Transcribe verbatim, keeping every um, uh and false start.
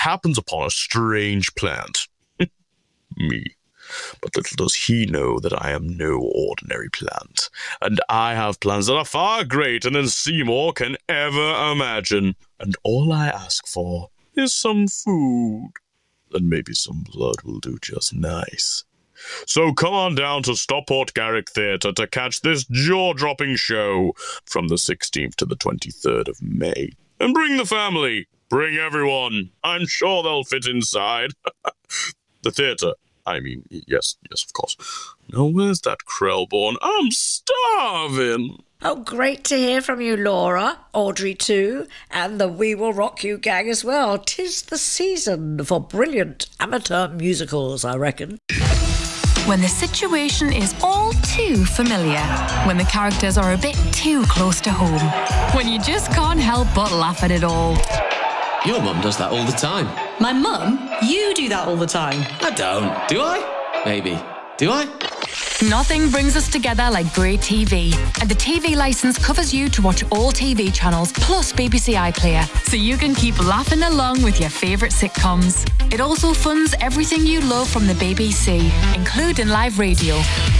happens upon a strange plant. Me. But little does he know that I am no ordinary plant, and I have plans that are far greater than Seymour can ever imagine. And all I ask for is some food, and maybe some blood will do just nice. So come on down to Stockport Garrick Theatre to catch this jaw-dropping show from the sixteenth to the twenty-third of May. And bring the family. Bring everyone. I'm sure they'll fit inside. The theatre. I mean, yes, yes, of course. Now, where's that Krellborn? I'm starving. Oh, great to hear from you, Laura, Audrey too, and the We Will Rock You gang as well. 'Tis the season for brilliant amateur musicals, I reckon. When the situation is all too familiar, when the characters are a bit too close to home, when you just can't help but laugh at it all. Your mum does that all the time. My mum? You do that all the time. I don't. Do I? Maybe. Do I? Nothing brings us together like Bray T V. And the T V licence covers you to watch all T V channels plus B B C iPlayer, so you can keep laughing along with your favourite sitcoms. It also funds everything you love from the B B C, including live radio.